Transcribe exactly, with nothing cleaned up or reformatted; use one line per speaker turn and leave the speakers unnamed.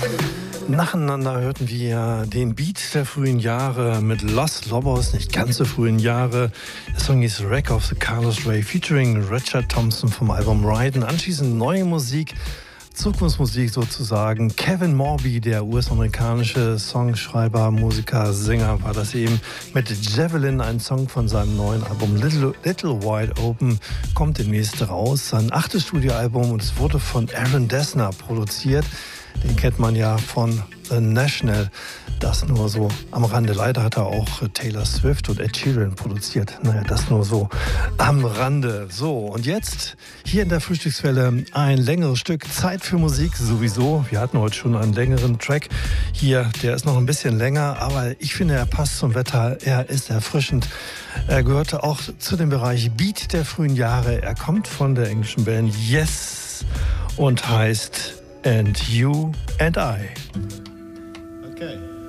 Nacheinander hörten wir den Beat der frühen Jahre mit Los Lobos, nicht ganz so frühen Jahre. Der Song hieß Wreck of the Carlos Ray featuring Richard Thompson vom Album Ride. Anschließend neue Musik, Zukunftsmusik sozusagen. Kevin Morby, der U S-amerikanische Songschreiber, Musiker, Sänger, war das eben mit Javelin, ein Song von seinem neuen Album Little, Little Wide Open, kommt demnächst raus. Sein achtes Studioalbum und es wurde von Aaron Dessner produziert. Den kennt man ja von The National. Das nur so am Rande. Leider hat er auch Taylor Swift und Ed Sheeran produziert. Naja, das nur so am Rande. So, und jetzt hier in der Frühstückswelle ein längeres Stück. Zeit für Musik sowieso. Wir hatten heute schon einen längeren Track. Hier, der ist noch ein bisschen länger, aber ich finde, er passt zum Wetter. Er ist erfrischend. Er gehörte auch zu dem Bereich Beat der frühen Jahre. Er kommt von der englischen Band Yes und heißt And You and I.
Okay.